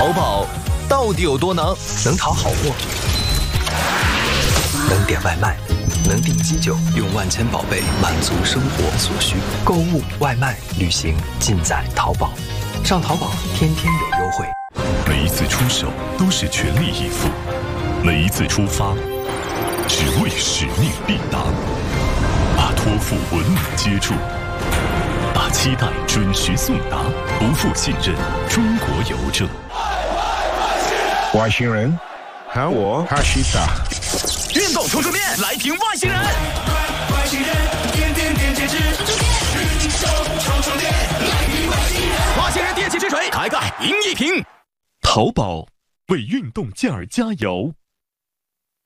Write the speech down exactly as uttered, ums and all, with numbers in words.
淘宝到底有多能？能淘好货，能点外卖，能订机酒，用万千宝贝满足生活所需。购物、外卖、旅行，尽在淘宝。上淘宝，天天有优惠。 每一次出手都是全力以赴，每一次出发，只为使命必达。把托付稳稳接住，把期待准时送达，不负信任。中国邮政。 外星人，喊我哈西达。 运动充充电，来听外星人。外星人，点点点点之运动充充电，来听外星人。外星人电器之锤，开盖赢一瓶。 淘宝为运动健儿加油。